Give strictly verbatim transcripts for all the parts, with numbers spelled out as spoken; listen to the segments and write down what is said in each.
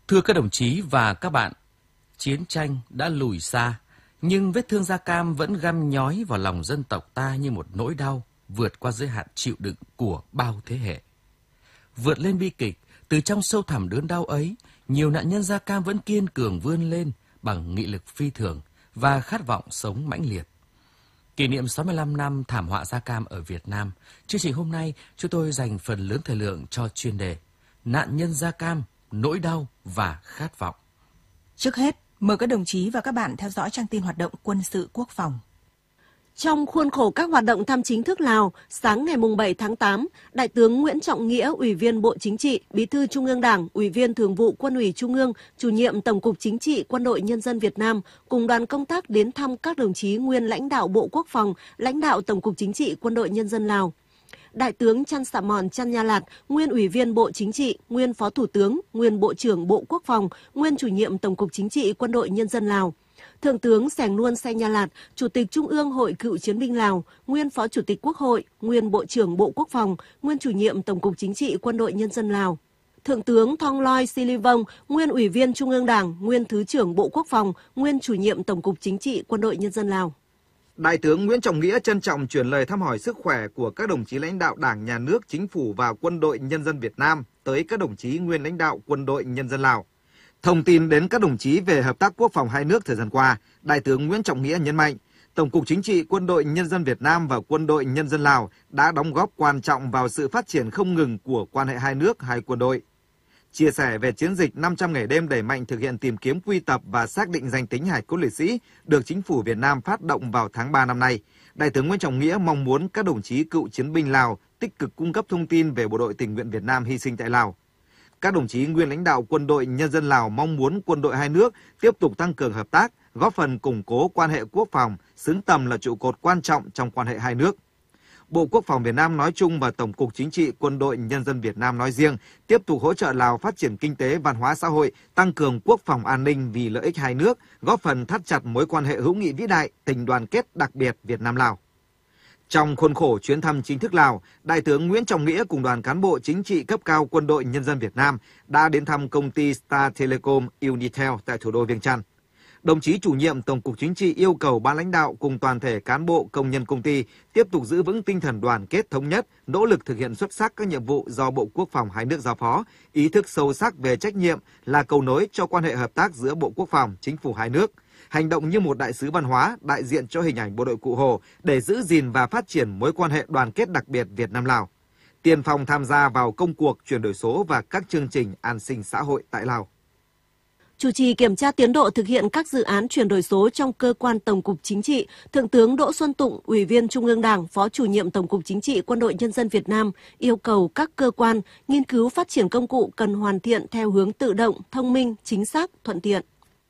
Thưa các đồng chí và các bạn, chiến tranh đã lùi xa, nhưng vết thương da cam vẫn găm nhói vào lòng dân tộc ta như một nỗi đau vượt qua giới hạn chịu đựng của bao thế hệ. Vượt lên bi kịch, từ trong sâu thẳm đớn đau ấy, nhiều nạn nhân da cam vẫn kiên cường vươn lên bằng nghị lực phi thường và khát vọng sống mãnh liệt. Kỷ niệm sáu mươi lăm năm thảm họa da cam ở Việt Nam, chương trình hôm nay chúng tôi dành phần lớn thời lượng cho chuyên đề Nạn nhân da cam, nỗi đau và khát vọng. Trước hết, mời các đồng chí và các bạn theo dõi trang tin hoạt động quân sự quốc phòng. Trong khuôn khổ các hoạt động thăm chính thức Lào, sáng ngày bảy tháng tám, Đại tướng Nguyễn Trọng Nghĩa, Ủy viên Bộ Chính trị, Bí thư Trung ương Đảng, Ủy viên Thường vụ Quân ủy Trung ương, Chủ nhiệm Tổng cục Chính trị Quân đội Nhân dân Việt Nam cùng đoàn công tác đến thăm các đồng chí nguyên lãnh đạo Bộ Quốc phòng, lãnh đạo Tổng cục Chính trị Quân đội Nhân dân Lào. Đại tướng Chăn Sạ Mòn Chăn Nha Lạt, nguyên Ủy viên Bộ Chính trị, nguyên Phó Thủ tướng, nguyên Bộ trưởng Bộ Quốc phòng, nguyên Chủ nhiệm Tổng cục Chính trị Quân đội Nhân dân Lào. Thượng tướng Sẻng Luân Say Nha Lạt, Chủ tịch Trung ương Hội Cựu chiến binh Lào, nguyên Phó Chủ tịch Quốc hội, nguyên Bộ trưởng Bộ Quốc phòng, nguyên Chủ nhiệm Tổng cục Chính trị Quân đội Nhân dân Lào. Thượng tướng Thong Loi Silivong, nguyên Ủy viên Trung ương Đảng, nguyên Thứ trưởng Bộ Quốc phòng, nguyên Chủ nhiệm Tổng cục Chính trị Quân đội Nhân dân Lào. Đại tướng Nguyễn Trọng Nghĩa trân trọng chuyển lời thăm hỏi sức khỏe của các đồng chí lãnh đạo Đảng, Nhà nước, Chính phủ và Quân đội Nhân dân Việt Nam tới các đồng chí nguyên lãnh đạo Quân đội Nhân dân Lào. Thông tin đến các đồng chí về hợp tác quốc phòng hai nước thời gian qua, Đại tướng Nguyễn Trọng Nghĩa nhấn mạnh, Tổng cục Chính trị Quân đội Nhân dân Việt Nam và Quân đội Nhân dân Lào đã đóng góp quan trọng vào sự phát triển không ngừng của quan hệ hai nước, hai quân đội. Chia sẻ về chiến dịch năm trăm ngày đêm đẩy mạnh thực hiện tìm kiếm, quy tập và xác định danh tính hài cốt liệt sĩ được Chính phủ Việt Nam phát động vào tháng ba năm nay, Đại tướng Nguyễn Trọng Nghĩa mong muốn các đồng chí cựu chiến binh Lào tích cực cung cấp thông tin về Bộ đội Tình nguyện Việt Nam hy sinh tại Lào. Các đồng chí nguyên lãnh đạo Quân đội Nhân dân Lào mong muốn quân đội hai nước tiếp tục tăng cường hợp tác, góp phần củng cố quan hệ quốc phòng, xứng tầm là trụ cột quan trọng trong quan hệ hai nước. Bộ Quốc phòng Việt Nam nói chung và Tổng cục Chính trị Quân đội Nhân dân Việt Nam nói riêng tiếp tục hỗ trợ Lào phát triển kinh tế, văn hóa xã hội, tăng cường quốc phòng an ninh vì lợi ích hai nước, góp phần thắt chặt mối quan hệ hữu nghị vĩ đại, tình đoàn kết đặc biệt Việt Nam-Lào. Trong khuôn khổ chuyến thăm chính thức Lào, Đại tướng Nguyễn Trọng Nghĩa cùng đoàn cán bộ chính trị cấp cao Quân đội Nhân dân Việt Nam đã đến thăm công ty Star Telecom Unitel tại thủ đô Viêng Chăn. Đồng chí chủ nhiệm Tổng cục Chính trị yêu cầu ban lãnh đạo cùng toàn thể cán bộ công nhân công ty tiếp tục giữ vững tinh thần đoàn kết thống nhất, nỗ lực thực hiện xuất sắc các nhiệm vụ do Bộ Quốc phòng hai nước giao phó, ý thức sâu sắc về trách nhiệm là cầu nối cho quan hệ hợp tác giữa Bộ Quốc phòng, Chính phủ hai nước, hành động như một đại sứ văn hóa đại diện cho hình ảnh bộ đội Cụ Hồ để giữ gìn và phát triển mối quan hệ đoàn kết đặc biệt Việt Nam-Lào, tiên phong tham gia vào công cuộc chuyển đổi số và các chương trình an sinh xã hội tại Lào. Chủ trì kiểm tra tiến độ thực hiện các dự án chuyển đổi số trong cơ quan Tổng cục Chính trị, Thượng tướng Đỗ Xuân Tụng, Ủy viên Trung ương Đảng, Phó Chủ nhiệm Tổng cục Chính trị Quân đội Nhân dân Việt Nam yêu cầu các cơ quan nghiên cứu phát triển công cụ cần hoàn thiện theo hướng tự động, thông minh, chính xác, thuận tiện.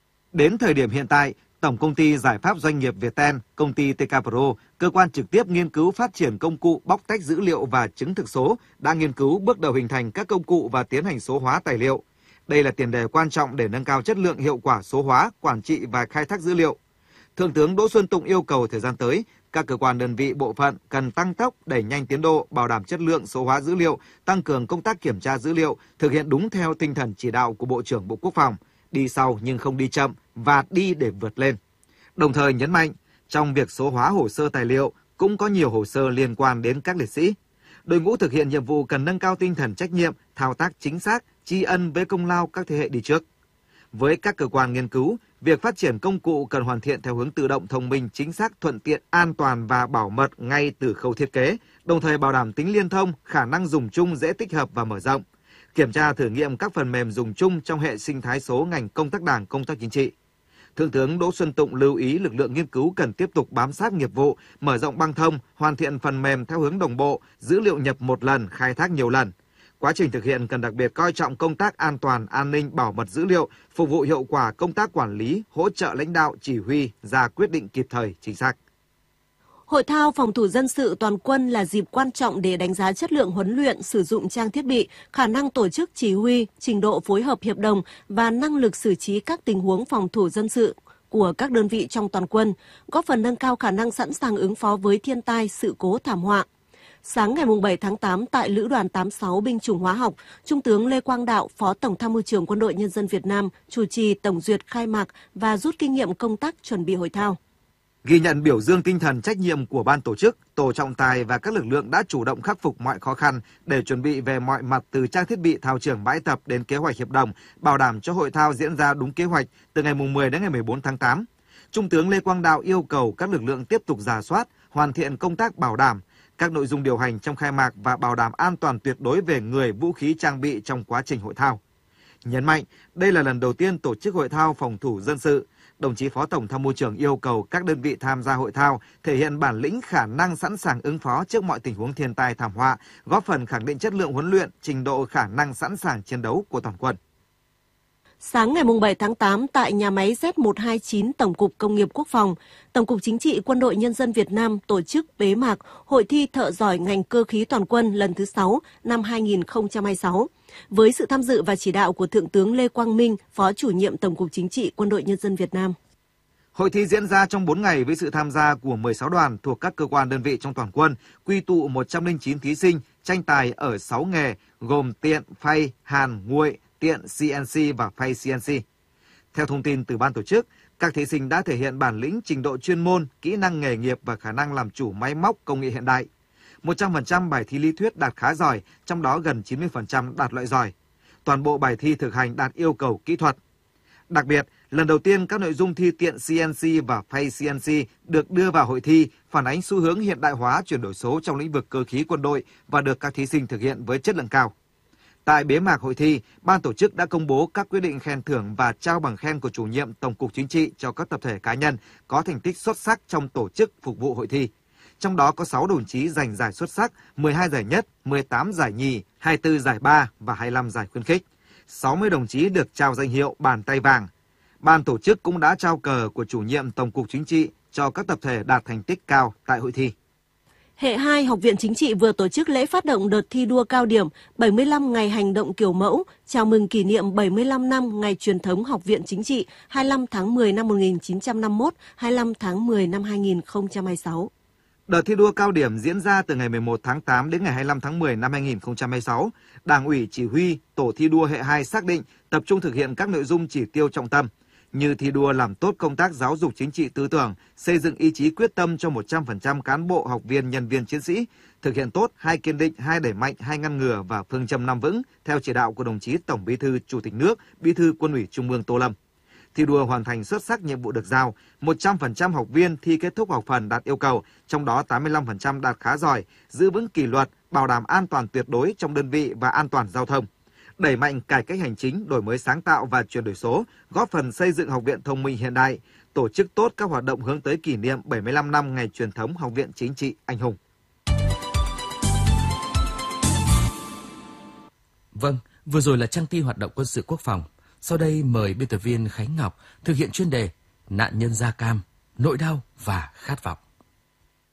Đến thời điểm hiện tại, Tổng công ty Giải pháp Doanh nghiệp Viettel, công ty tê ca Pro, cơ quan trực tiếp nghiên cứu phát triển công cụ bóc tách dữ liệu và chứng thực số, đã nghiên cứu bước đầu hình thành các công cụ và tiến hành số hóa tài liệu. Đây là tiền đề quan trọng để nâng cao chất lượng, hiệu quả số hóa, quản trị và khai thác dữ liệu. Thượng tướng Đỗ Xuân Tụng yêu cầu thời gian tới, các cơ quan đơn vị bộ phận cần tăng tốc, đẩy nhanh tiến độ, bảo đảm chất lượng số hóa dữ liệu, tăng cường công tác kiểm tra dữ liệu, thực hiện đúng theo tinh thần chỉ đạo của Bộ trưởng Bộ Quốc phòng, đi sau nhưng không đi chậm và đi để vượt lên. Đồng thời nhấn mạnh, trong việc số hóa hồ sơ tài liệu cũng có nhiều hồ sơ liên quan đến các liệt sĩ. Đội ngũ thực hiện nhiệm vụ cần nâng cao tinh thần trách nhiệm, thao tác chính xác, tri ân với công lao các thế hệ đi trước. Với các cơ quan nghiên cứu, việc phát triển công cụ cần hoàn thiện theo hướng tự động, thông minh, chính xác, thuận tiện, an toàn và bảo mật ngay từ khâu thiết kế, đồng thời bảo đảm tính liên thông, khả năng dùng chung, dễ tích hợp và mở rộng. Kiểm tra thử nghiệm các phần mềm dùng chung trong hệ sinh thái số ngành công tác Đảng, công tác chính trị. Thượng tướng Đỗ Xuân Tụng lưu ý lực lượng nghiên cứu cần tiếp tục bám sát nghiệp vụ, mở rộng băng thông, hoàn thiện phần mềm theo hướng đồng bộ, dữ liệu nhập một lần, khai thác nhiều lần. Quá trình thực hiện cần đặc biệt coi trọng công tác an toàn, an ninh, bảo mật dữ liệu, phục vụ hiệu quả công tác quản lý, hỗ trợ lãnh đạo, chỉ huy, ra quyết định kịp thời, chính xác. Hội thao phòng thủ dân sự toàn quân là dịp quan trọng để đánh giá chất lượng huấn luyện, sử dụng trang thiết bị, khả năng tổ chức chỉ huy, trình độ phối hợp hiệp đồng và năng lực xử trí các tình huống phòng thủ dân sự của các đơn vị trong toàn quân, góp phần nâng cao khả năng sẵn sàng ứng phó với thiên tai, sự cố thảm họa. Sáng ngày bảy tháng tám tại Lữ đoàn tám mươi sáu binh chủng hóa học, Trung tướng Lê Quang Đạo, Phó Tổng tham mưu trưởng Quân đội Nhân dân Việt Nam chủ trì tổng duyệt khai mạc và rút kinh nghiệm công tác chuẩn bị hội thao. Ghi nhận biểu dương tinh thần trách nhiệm của ban tổ chức, tổ trọng tài và các lực lượng đã chủ động khắc phục mọi khó khăn để chuẩn bị về mọi mặt từ trang thiết bị thao trường bãi tập đến kế hoạch hiệp đồng, bảo đảm cho hội thao diễn ra đúng kế hoạch từ ngày mười đến ngày mười bốn tháng tám. Trung tướng Lê Quang Đạo yêu cầu các lực lượng tiếp tục rà soát, hoàn thiện công tác bảo đảm các nội dung điều hành trong khai mạc và bảo đảm an toàn tuyệt đối về người, vũ khí, trang bị trong quá trình hội thao. Nhấn mạnh, đây là lần đầu tiên tổ chức hội thao phòng thủ dân sự. Đồng chí Phó Tổng tham mưu trưởng yêu cầu các đơn vị tham gia hội thao thể hiện bản lĩnh, khả năng sẵn sàng ứng phó trước mọi tình huống thiên tai thảm họa, góp phần khẳng định chất lượng huấn luyện, trình độ khả năng sẵn sàng chiến đấu của toàn quân. Sáng ngày bảy tháng tám tại nhà máy Z một hai chín Tổng cục Công nghiệp Quốc phòng, Tổng cục Chính trị Quân đội Nhân dân Việt Nam tổ chức bế mạc Hội thi thợ giỏi ngành cơ khí toàn quân lần thứ sáu năm hai nghìn không trăm hai mươi sáu. Với sự tham dự và chỉ đạo của Thượng tướng Lê Quang Minh, Phó Chủ nhiệm Tổng cục Chính trị Quân đội Nhân dân Việt Nam. Hội thi diễn ra trong bốn ngày với sự tham gia của mười sáu đoàn thuộc các cơ quan đơn vị trong toàn quân, quy tụ một trăm lẻ chín thí sinh tranh tài ở sáu nghề gồm tiện, phay, hàn, nguội, tiện, xê en xê và phay xê en xê. Theo thông tin từ ban tổ chức, các thí sinh đã thể hiện bản lĩnh, trình độ chuyên môn, kỹ năng nghề nghiệp và khả năng làm chủ máy móc công nghệ hiện đại. một trăm phần trăm bài thi lý thuyết đạt khá giỏi, trong đó gần chín mươi phần trăm đạt loại giỏi. Toàn bộ bài thi thực hành đạt yêu cầu kỹ thuật. Đặc biệt, lần đầu tiên các nội dung thi tiện xê en xê và phay xê en xê được đưa vào hội thi, phản ánh xu hướng hiện đại hóa, chuyển đổi số trong lĩnh vực cơ khí quân đội và được các thí sinh thực hiện với chất lượng cao. Tại bế mạc hội thi, ban tổ chức đã công bố các quyết định khen thưởng và trao bằng khen của chủ nhiệm Tổng cục Chính trị cho các tập thể cá nhân có thành tích xuất sắc trong tổ chức phục vụ hội thi. Trong đó có sáu đồng chí giành giải xuất sắc, mười hai giải nhất, mười tám giải nhì, hai mươi tư giải ba và hai mươi lăm giải khuyến khích. sáu mươi đồng chí được trao danh hiệu bàn tay vàng. Ban tổ chức cũng đã trao cờ của chủ nhiệm Tổng cục Chính trị cho các tập thể đạt thành tích cao tại hội thi. Hệ hai Học viện Chính trị vừa tổ chức lễ phát động đợt thi đua cao điểm bảy mươi lăm ngày hành động kiểu mẫu, chào mừng kỷ niệm bảy mươi lăm năm ngày truyền thống Học viện Chính trị hai mươi lăm tháng mười năm một nghìn chín trăm năm mươi mốt, hai mươi lăm tháng mười năm hai nghìn không trăm hai mươi sáu. Đợt thi đua cao điểm diễn ra từ ngày mười một tháng tám đến ngày hai mươi lăm tháng mười năm hai nghìn không trăm hai mươi sáu. Đảng ủy chỉ huy tổ thi đua hệ hai xác định tập trung thực hiện các nội dung chỉ tiêu trọng tâm như thi đua làm tốt công tác giáo dục chính trị tư tưởng, xây dựng ý chí quyết tâm cho một trăm phần trăm cán bộ, học viên, nhân viên, chiến sĩ, thực hiện tốt hai kiên định, hai đẩy mạnh, hai ngăn ngừa và phương châm năm vững theo chỉ đạo của đồng chí Tổng Bí thư, Chủ tịch nước, Bí thư Quân ủy Trung ương Tô Lâm. Thi đua hoàn thành xuất sắc nhiệm vụ được giao, một trăm phần trăm học viên thi kết thúc học phần đạt yêu cầu, trong đó tám mươi lăm phần trăm đạt khá giỏi, giữ vững kỷ luật, bảo đảm an toàn tuyệt đối trong đơn vị và an toàn giao thông. Đẩy mạnh cải cách hành chính, đổi mới sáng tạo và chuyển đổi số, góp phần xây dựng học viện thông minh hiện đại, tổ chức tốt các hoạt động hướng tới kỷ niệm bảy mươi lăm năm ngày truyền thống Học viện Chính trị anh hùng. Vâng, vừa rồi là trang tin hoạt động quân sự quốc phòng. Sau đây mời biên tập viên Khánh Ngọc thực hiện chuyên đề Nạn nhân da cam, nỗi đau và khát vọng.